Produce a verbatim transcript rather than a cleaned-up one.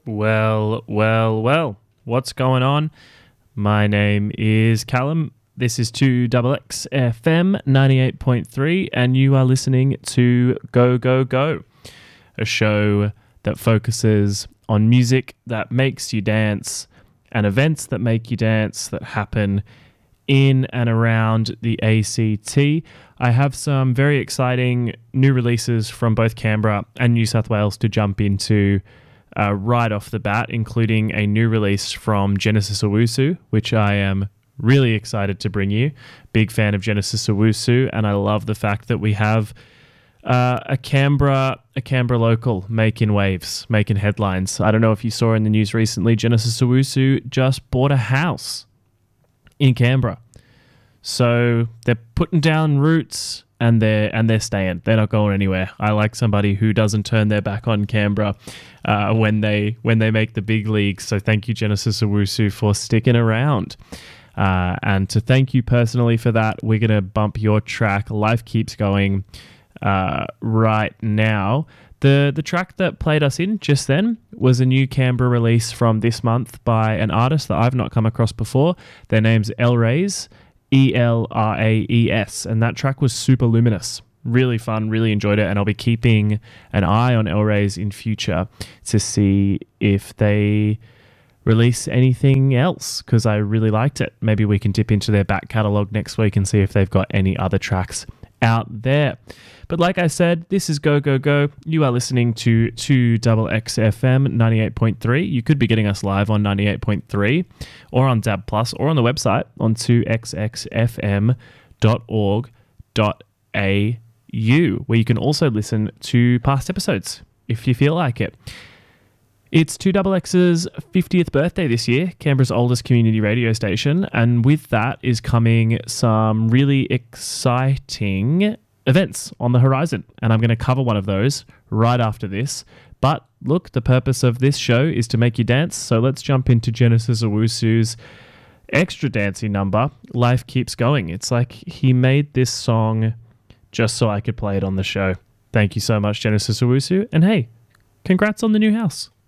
Well, well, well, what's going on? My name is Callum. This is two X X F M ninety-eight point three, and you are listening to Go, Go, Go, a show that focuses on music that makes you dance and events that make you dance that happen in and around the A C T. I have some very exciting new releases from both Canberra and New South Wales to jump into uh, right off the bat, including a new release from Genesis Owusu, which I am really excited to bring you. Big fan of Genesis Owusu, and I love the fact that we have uh, a Canberra a Canberra local making waves, making headlines. I don't know if you saw in the news recently, Genesis Owusu just bought a house in Canberra. So they're putting down roots and they're and they're staying. They're not going anywhere. I like somebody who doesn't turn their back on Canberra uh, when they when they make the big leagues. So thank you, Genesis Owusu, for sticking around. Uh, and to thank you personally for that, we're going to bump your track, Life Keeps Going, uh, right now. The the track that played us in just then was a new Canberra release from this month by an artist that I've not come across before. Their name's Elraes, E L R A E S, and that track was super luminous. Really fun, really enjoyed it, and I'll be keeping an eye on Elraes in future to see if they release anything else, because I really liked it. Maybe we can dip into their back catalogue next week and see if they've got any other tracks out there. But like I said, this is Go, Go, Go. You are listening to two X X F M ninety-eight point three. You could be getting us live on ninety-eight point three or on D A B Plus or on the website on two x x f m dot org dot a u, where you can also listen to past episodes if you feel like it. It's two X X's fiftieth birthday this year, Canberra's oldest community radio station, and with that is coming some really exciting events on the horizon, and I'm going to cover one of those right after this. But look, the purpose of this show is to make you dance, so let's jump into Genesis Owusu's extra dancey number, Life Keeps Going. It's like he made this song just so I could play it on the show. Thank you so much, Genesis Owusu, and hey, congrats on the new house.